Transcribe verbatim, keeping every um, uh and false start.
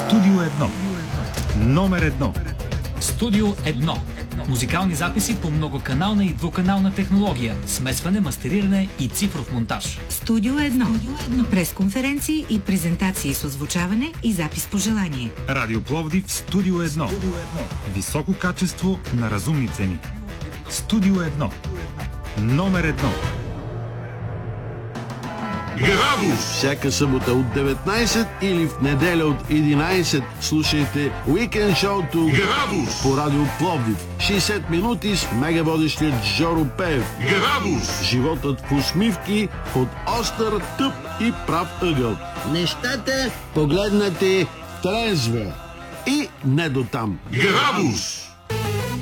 Студио едно. Номер едно. Студио едно. Музикални записи по многоканална и двуканална технология, смесване, мастериране и цифров монтаж. Студио едно. Пресконференции и презентации с озвучаване и запис по желание. Радио Пловдив Студио едно. Високо качество на разумни цени. Студио едно. Номер едно. Градус! Всяка събота от деветнайсет или в неделя от единайсет слушайте Уикенд шоуто Градус по Радио Пловдив. шейсет минути с мегаводещият Жоро Пеев. Градус! Животът в усмивки от остър, тъп и прав ъгъл. Нещата погледнати трезво и не до там. Градус!